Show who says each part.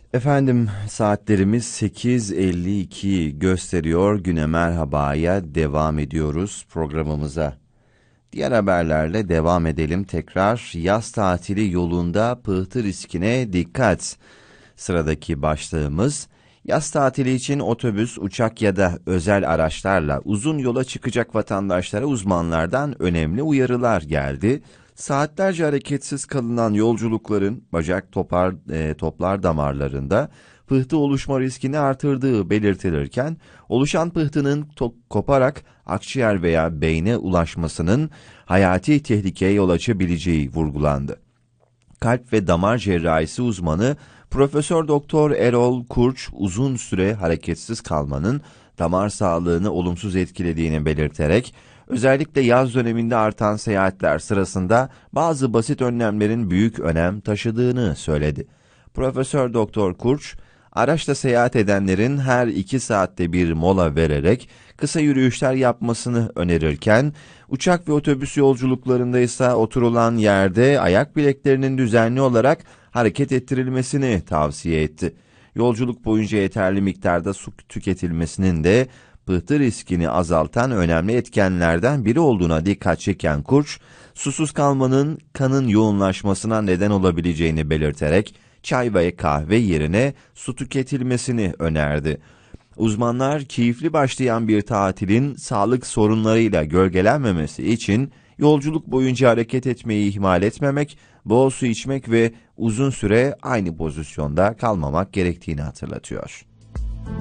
Speaker 1: Efendim saatlerimiz 8:52 gösteriyor. Güne merhabaya devam ediyoruz programımıza. Diğer haberlerle devam edelim tekrar. Yaz tatili yolunda pıhtı riskine dikkat. Sıradaki başlığımız yaz tatili için otobüs, uçak ya da özel araçlarla uzun yola çıkacak vatandaşlara uzmanlardan önemli uyarılar geldi. Saatlerce hareketsiz kalınan yolculukların toplar damarlarında pıhtı oluşma riskini artırdığı belirtilirken, oluşan pıhtının koparak akciğer veya beyne ulaşmasının hayati tehlikeye yol açabileceği vurgulandı. Kalp ve damar cerrahisi uzmanı Profesör Doktor Erol Kurç uzun süre hareketsiz kalmanın damar sağlığını olumsuz etkilediğini belirterek, özellikle yaz döneminde artan seyahatler sırasında bazı basit önlemlerin büyük önem taşıdığını söyledi. Profesör Doktor Kurç, araçla seyahat edenlerin her 2 saatte bir mola vererek kısa yürüyüşler yapmasını önerirken, uçak ve otobüs yolculuklarında ise oturulan yerde ayak bileklerinin düzenli olarak hareket ettirilmesini tavsiye etti. Yolculuk boyunca yeterli miktarda su tüketilmesinin de pıhtı riskini azaltan önemli etkenlerden biri olduğuna dikkat çeken Kurç, susuz kalmanın kanın yoğunlaşmasına neden olabileceğini belirterek, çay ve kahve yerine su tüketilmesini önerdi. Uzmanlar, keyifli başlayan bir tatilin sağlık sorunlarıyla gölgelenmemesi için yolculuk boyunca hareket etmeyi ihmal etmemek, bol su içmek ve uzun süre aynı pozisyonda kalmamak gerektiğini hatırlatıyor.